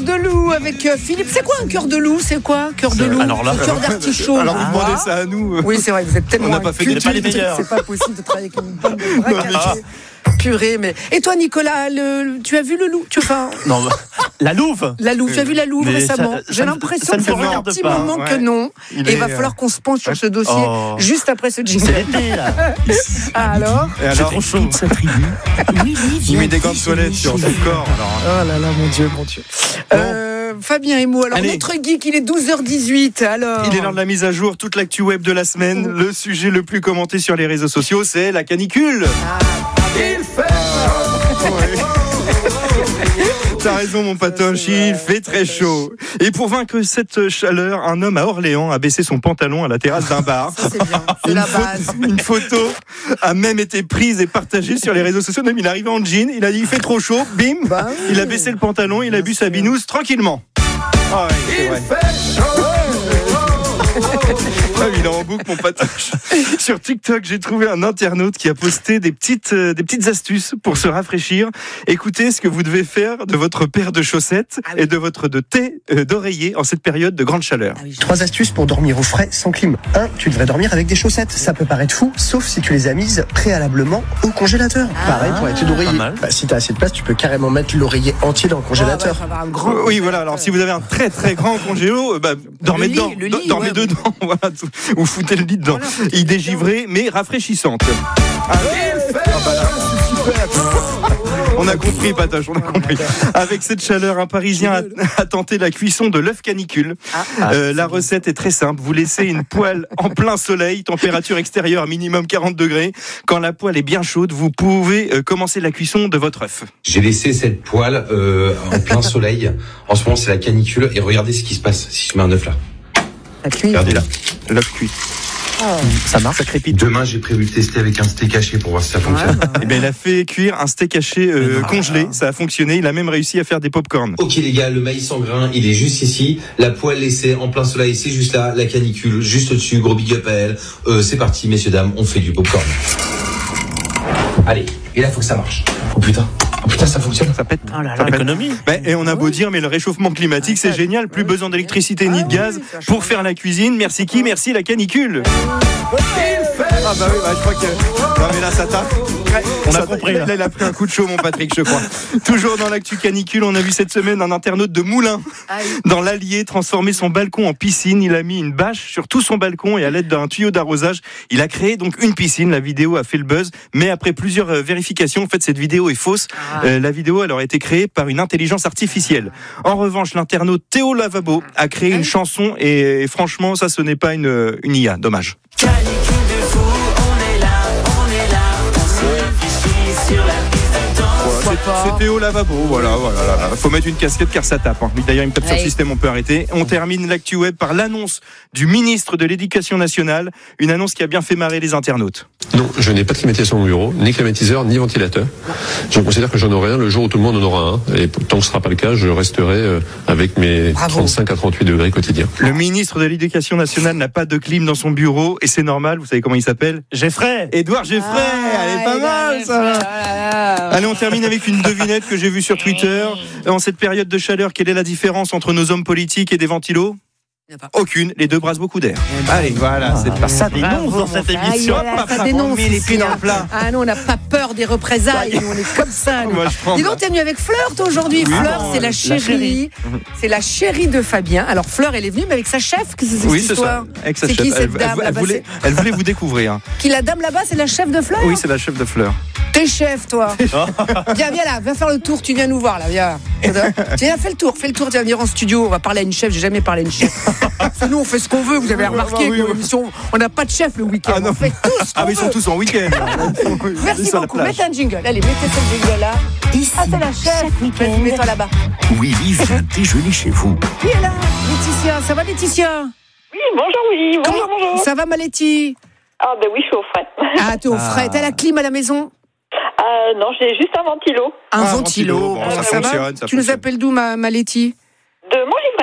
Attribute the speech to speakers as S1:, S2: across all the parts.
S1: de loup avec Philippe. C'est quoi un cœur de loup? C'est quoi cœur de loup?
S2: Alors là,
S1: cœur d'artichaut.
S3: Alors vous demandez ça à nous.
S1: Oui, c'est vrai, vous êtes tellement.
S3: On n'a pas fait
S2: pas les meilleurs.
S1: C'est pas possible de travailler avec une bonne braque. Purée, mais. Et toi, Nicolas, tu as vu le loup?
S2: Non, la Louve.
S1: La Louve, tu as vu la Louve
S2: Mais
S1: récemment? J'ai l'impression que ça fait un petit moment que non. Et il va falloir qu'on se penche sur ce dossier juste après ce jingle.
S2: C'est l'été, là.
S1: Alors
S3: C'est trop chaud.
S2: Sa tribu.
S3: Il met des gants de toilette sur son corps.
S1: Oh là là, mon Dieu. Fabien et moi, alors
S3: Allez.
S1: notre geek, il est 12h18, alors.
S3: Il est l'heure de la mise à jour, toute l'actu web de la semaine. Le sujet le plus commenté sur les réseaux sociaux, c'est la canicule. Il fait T'as raison mon patoche, il fait très chaud. Et pour vaincre cette chaleur, un homme à Orléans a baissé son pantalon à la terrasse d'un bar.
S1: Ça c'est bien, c'est la base.
S3: Une photo a même été prise et partagée sur les réseaux sociaux. Même il est arrivé en jean, il a dit il fait trop chaud, bim, il a baissé le pantalon, il a bu sa binouse tranquillement. Ah ouais, c'est vrai. Il est en boucle mon patoche. Sur TikTok, j'ai trouvé un internaute qui a posté des petites astuces pour se rafraîchir. Écoutez ce que vous devez faire de votre paire de chaussettes et de votre thé d'oreiller en cette période de grande chaleur.
S4: 3 astuces pour dormir au frais sans clim. 1. Tu devrais dormir avec des chaussettes. Ça peut paraître fou, sauf si tu les as mises préalablement au congélateur. Pareil pour les thés d'oreiller. Si t'as assez de place, tu peux carrément mettre l'oreiller entier dans le congélateur.
S3: Oui, voilà. Alors, si vous avez un très très grand congélo, dormez dedans. Dormez dedans. Voilà. Ou foutez le lit dedans. Idée givrée, mais rafraîchissante. On a compris, Patoche, on a compris. Avec cette chaleur, un Parisien a tenté la cuisson de l'œuf canicule. La recette est très simple. Vous laissez une poêle en plein soleil, température extérieure minimum 40 degrés. Quand la poêle est bien chaude, vous pouvez commencer la cuisson de votre œuf.
S5: J'ai laissé cette poêle en plein soleil. En ce moment, c'est la canicule. Et regardez ce qui se passe si je mets un œuf là. Regardez là.
S3: L'œuf cuit.
S2: Ça marche, ça crépite.
S5: Demain, j'ai prévu de tester avec un steak haché pour voir si ça fonctionne.
S3: Et il a fait cuire un steak haché congelé. Ça a fonctionné. Il a même réussi à faire des pop-corn.
S5: Ok les gars, le maïs en grain, il est juste ici. La poêle laissée en plein soleil, c'est juste là. La canicule, juste au-dessus. Gros big up à elle. C'est parti, messieurs, dames, on fait du pop-corn. Allez, et là, faut que ça marche. Oh putain, ça fonctionne.
S3: Ça pète.
S2: Oh là là, l'économie.
S3: Et on a beau dire, mais le réchauffement climatique, c'est génial. Plus besoin d'électricité ni de gaz pour faire la cuisine. Merci qui? Merci la canicule. Ah bah oui, je crois que... Non mais là, ça tape.
S2: On a compris.
S3: Là, il a pris un coup de chaud, mon Patrick, je crois. Toujours dans l'actu canicule, on a vu cette semaine un internaute de Moulins dans l'Allier transformer son balcon en piscine. Il a mis une bâche sur tout son balcon et à l'aide d'un tuyau d'arrosage, il a créé donc une piscine. La vidéo a fait le buzz, mais après plusieurs vérifications, en fait, cette vidéo est fausse. La vidéo, elle aurait été créée par une intelligence artificielle. En revanche, l'internaute Théo Lavabo a créé une chanson et franchement, ça, ce n'est pas une IA. Dommage. C'est Théo Lavabo, voilà. Faut mettre une casquette car ça tape. D'ailleurs, il me tape sur le système, on peut arrêter. On termine l'actu web par l'annonce du ministre de l'Éducation nationale, une annonce qui a bien fait marrer les internautes.
S6: Non, je n'ai pas de climatisation dans mon bureau, ni climatiseur, ni ventilateur. Je considère que j'en aurai un le jour où tout le monde en aura un. Et tant que ce ne sera pas le cas, je resterai avec mes 35 à 38 degrés quotidiens.
S3: Le ministre de l'Éducation nationale n'a pas de clim dans son bureau et c'est normal. Vous savez comment il s'appelle?
S2: Geffray.
S3: Édouard Geffray. Elle est pas mal, ça. Allez, on termine avec une devinette que j'ai vue sur Twitter. En cette période de chaleur, quelle est la différence entre nos hommes politiques et des ventilos? Aucune, les deux brassent beaucoup d'air. Allez, voilà, c'est pas
S2: ça dénonce dans cette émission.
S1: Ça dénonce.
S3: Les pieds dans le plat.
S1: Ah non, on n'a pas peur des représailles. Nous, on est comme ça.
S3: Moi,
S1: dis donc, t'es venu avec Fleur, toi, aujourd'hui.
S3: Oui,
S1: Fleur, c'est la chérie. C'est la chérie de Fabien. Alors, Fleur, elle est venue, mais avec sa chef. Qu'est-ce que c'est cette histoire?
S3: Avec sa
S1: c'est
S3: chef.
S1: Qui cette dame
S3: elle voulait vous découvrir.
S1: Qui, la dame là-bas, c'est la chef de Fleur?
S3: Oui, c'est la chef de Fleur.
S1: T'es chef, toi. Viens là, viens faire le tour. Tu viens nous voir, là, viens. Viens, fais le tour. Tu vas venir en studio. On va parler à une chef. J'ai jamais parlé à une chef. Nous, on fait ce qu'on veut. Vous avez remarqué que l'émission, on n'a pas de chef le week-end. On fait tout ce qu'on veut.
S3: Ils sont tous en week-end.
S1: Merci beaucoup. Mettez un jingle. Allez, mettez ce jingle là.
S7: Ici,
S1: c'est la chef. Vas-y, mets-toi là-bas.
S7: Oui, viens déjeuner chez vous.
S1: Qui est là? Laetitia. Ça va, Laetitia?
S8: Oui, bonjour, bonjour.
S1: Ça va, ma Letty?
S8: Ah, ben oui, je suis au frais.
S1: Ah, t'es au frais. T'as la clim à la maison?
S8: Non, j'ai juste un ventilo.
S1: Un ventilo.
S3: Bon, ça fonctionne.
S1: Tu nous appelles d'où, ma Letty?
S8: De Montgivray.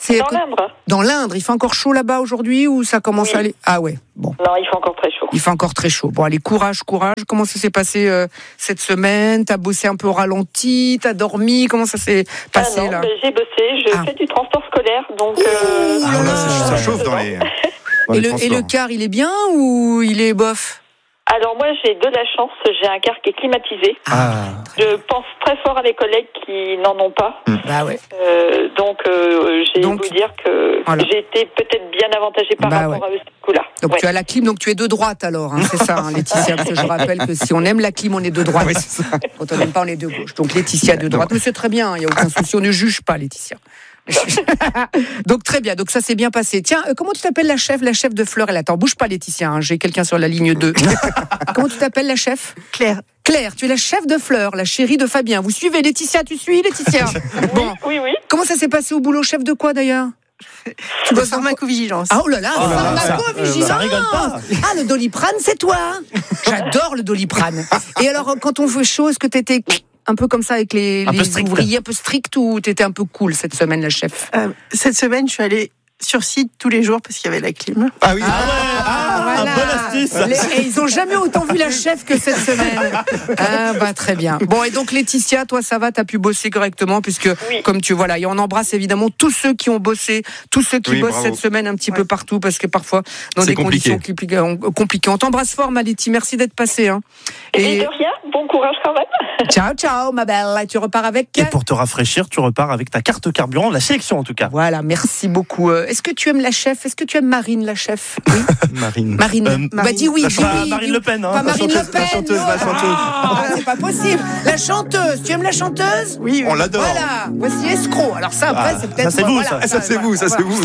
S1: C'est
S8: dans l'Indre.
S1: Dans l'Indre, il fait encore chaud là-bas aujourd'hui ou ça commence à aller? Ah ouais, bon.
S8: Non, il fait encore très chaud.
S1: Il fait encore très chaud. Bon, allez, courage. Comment ça s'est passé cette semaine? T'as bossé un peu au ralenti? T'as dormi? Comment ça s'est passé là?
S8: J'ai bossé. Je fais du transport scolaire, donc.
S3: Ça chauffe dans les.
S1: Et le car, il est bien ou il est bof?
S8: Alors moi j'ai de la chance, j'ai un car qui est climatisé. Je pense très fort à mes collègues qui n'en ont pas.
S1: Bah ouais.
S8: Donc vous dire que j'ai été peut-être bien avantagée par rapport à eux ce coup-là.
S1: Donc tu as la clim, donc tu es de droite alors, hein, c'est ça, hein, Laetitia, parce que je rappelle que si on aime la clim, on est de droite. Quand on n'aime pas, on est de gauche. Donc Laetitia de droite, mais c'est très bien, il n'y a aucun souci, on ne juge pas Laetitia. Donc très bien, donc ça s'est bien passé. Tiens, comment tu t'appelles la chef de Fleurel? Attends, bouge pas Laetitia, hein, j'ai quelqu'un sur la ligne 2. Comment tu t'appelles la chef?
S9: Claire,
S1: tu es la chef de Fleur, la chérie de Fabien. Vous suivez Laetitia? Tu suis Laetitia? Bon.
S8: Oui.
S1: Comment ça s'est passé au boulot, chef de quoi d'ailleurs?
S9: Tu bosses pharmacovigilance.
S1: Ah, oh là là, pharmacovigilance.
S2: Ça rigole pas.
S1: Ah, le Doliprane, c'est toi. J'adore le Doliprane. Et alors, quand on fait chaud, est-ce que t'étais un peu comme ça avec les ouvriers, un peu strict, ou t'étais un peu cool cette semaine, la chef?
S9: Cette semaine, je suis allée sur site tous les jours parce qu'il y avait la clim.
S3: Ah oui.
S1: Voilà.
S2: Bonne astuce.
S1: Et ils ont jamais autant vu la chef que cette semaine. Ah bah très bien. Bon, et donc Laetitia, toi ça va, t'as pu bosser correctement puisque comme tu voilà, et on embrasse évidemment tous ceux qui ont bossé, tous ceux qui bossent cette semaine un petit peu partout parce que parfois dans des conditions compliquées. On t'embrasse fort, Maletti. Merci d'être passé. Hein.
S8: Et de rien. Bon courage quand même.
S1: Ciao ma belle. Et tu repars avec.
S2: Et pour te rafraîchir, tu repars avec ta carte carburant, la sélection en tout cas.
S1: Voilà, merci beaucoup. Est-ce que tu aimes la chef? Est-ce que tu aimes Marine, la chef? Oui. Marine. Bah dis oui.
S2: Marine Le Pen. Hein.
S1: Pas Marine Le Pen.
S3: La chanteuse.
S1: C'est pas possible. La chanteuse. Tu aimes la chanteuse?
S9: Oui.
S3: On l'adore.
S1: Voilà. Voici Escroc. Alors ça après c'est peut-être.
S2: Ça c'est vous, ça.
S3: Ça c'est vous.